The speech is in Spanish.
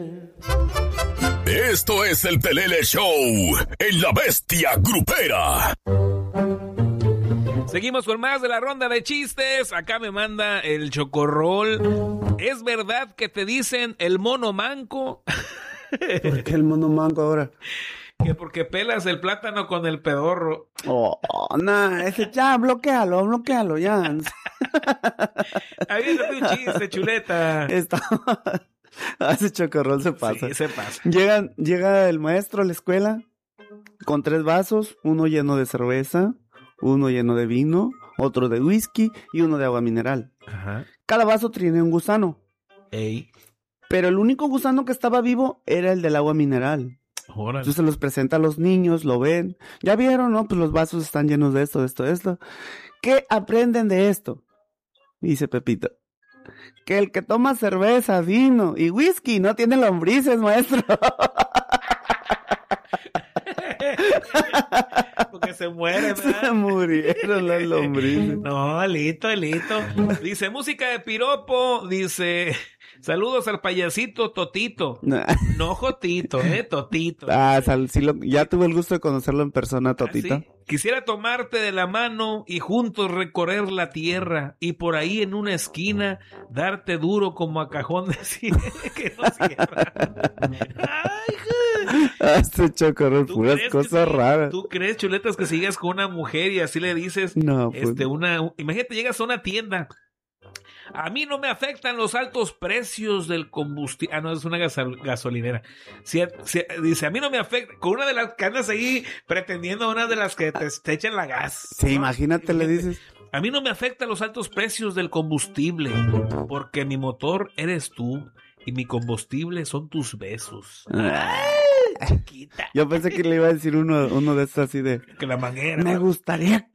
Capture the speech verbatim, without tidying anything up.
Esto es el Pelele Show en La Bestia Grupera. Seguimos con más de la ronda de chistes. Acá me manda el Chocorrol. ¿Es verdad que te dicen el mono manco? ¿Por qué el mono manco ahora? Que porque pelas el plátano con el pedorro. Oh, oh nah, ese ya, bloquealo, bloquealo, ya. Aviéntate un chiste, chuleta. Está... Ese Chocorrol se pasa. Sí, se pasa. Llega, llega el maestro a la escuela con tres vasos, uno lleno de cerveza, uno lleno de vino, otro de whisky y uno de agua mineral. Ajá. Cada vaso tiene un gusano. Ey. Pero el único gusano que estaba vivo era el del agua mineral. Órale. Entonces se los presenta a los niños, lo ven. ¿Ya vieron, no? Pues los vasos están llenos de esto, de esto, de esto. ¿Qué aprenden de esto? Dice Pepito. Que el que toma cerveza, vino y whisky no tiene lombrices, maestro. Porque se muere, ¿verdad? Se murieron las lombrices. No, listo, listo. Dice, música de piropo. Dice, saludos al payasito Totito. Nah. No Jotito, eh, Totito. Ah, sal, sí lo, ya tuve el gusto de conocerlo en persona, Totito. ¿Ah, sí? Quisiera tomarte de la mano y juntos recorrer la tierra y por ahí en una esquina darte duro como a cajón de cine que no cierra. Ay, Este Chocorrol, puras cosas sí, raras. ¿Tú crees, chuletas, que sigas con una mujer y así le dices, no, pues... este, una, imagínate, llegas a una tienda. A mí no me afectan los altos precios del combustible. Ah, no, es una gasol- gasolinera. Si, si, dice, a mí no me afecta. Con una de las que andas ahí pretendiendo una de las que te, te echan la gas. Sí, ¿no? imagínate, le dices. A mí no me afectan los altos precios del combustible. Porque mi motor eres tú y mi combustible son tus besos. Ay, chiquita. Yo pensé que le iba a decir uno, uno de estos así de... Que la manguera. Me gustaría